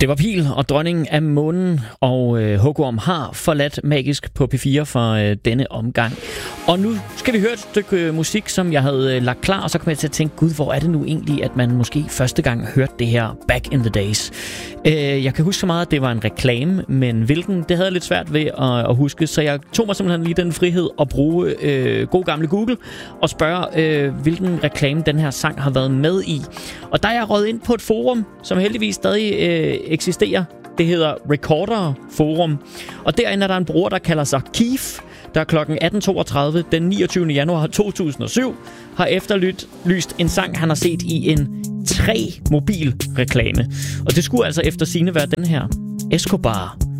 Det var Pil og Dronningen af Månen, og Hugorm har forladt Magisk på P4 for denne omgang. Og nu skal vi høre et stykke musik, som jeg havde lagt klar, og så kom jeg til at tænke, gud, hvor er det nu egentlig, at man måske første gang hørte det her back in the days. Jeg kan huske så meget, at det var en reklame, men hvilken, det havde jeg lidt svært ved at huske, så jeg tog mig simpelthen lige den frihed at bruge god gamle Google og spørge, hvilken reklame den her sang har været med i. Og der er jeg røget ind på et forum, som heldigvis stadig eksisterer. Det hedder Recorder Forum. Og derinde er der en bruger, der kalder sig Keef, der kl. 18.32 den 29. januar 2007 har efterlyst en sang, han har set i en 3-mobil reklame. Og det skulle altså efter sigende være den her Escobar